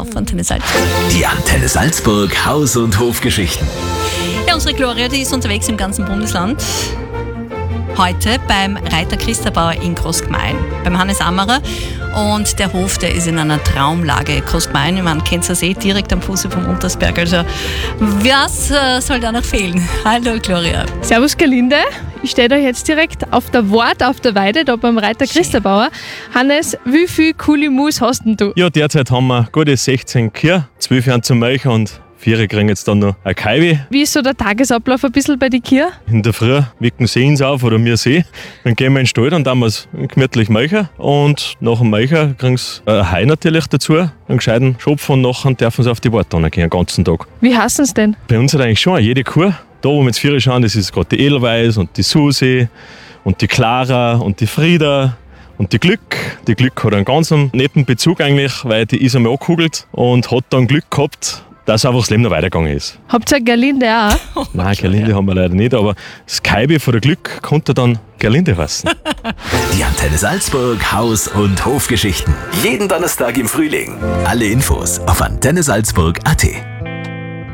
auf Antenne Salzburg. Die Antenne Salzburg Haus- und Hofgeschichten. Ja, unsere Gloria, die ist unterwegs im ganzen Bundesland. Heute beim Reiter Christabauer in Großgmain, beim Hannes Ammerer. Und der Hof, der ist in einer Traumlage. Großgmain, man kennt es direkt am Fuße vom Untersberg. Also, was soll da noch fehlen? Hallo Gloria. Servus Gerlinde, ich stehe da jetzt direkt auf der Wart, auf der Weide, da beim Reiter Christabauer. Hannes, wie viel coole Mus hast denn du? Ja, derzeit haben wir gute 16 Kühe, 12 Jahre zum Melken und 4 kriegen jetzt dann noch ein Kaiwi. Wie ist so der Tagesablauf ein bisschen bei den Kühen? In der Früh wecken sie uns auf oder wir sie. Dann gehen wir in den Stall, dann tun wir es gemütlich melken. Und nach dem Melken kriegen sie ein Heu natürlich dazu, einen gescheiten Schopf und nachher dürfen sie auf die Warte gehen, den ganzen Tag. Wie heißen sie denn? Bei uns hat eigentlich schon jede Kuh. Da, wo wir jetzt 4 schauen, das ist gerade die Edelweiß und die Susi und die Clara und die Frieda. Und die Glück hat einen ganz netten Bezug eigentlich, weil die ist einmal angekugelt und hat dann Glück gehabt, dass einfach das Leben noch weitergegangen ist. Habt ihr eine Gerlinde auch? Nein, Gerlinde haben wir leider nicht, aber das Kaibi von der Glück konnte dann Gerlinde heißen. Die Antenne Salzburg Haus- und Hofgeschichten. Jeden Donnerstag im Frühling. Alle Infos auf antennesalzburg.at.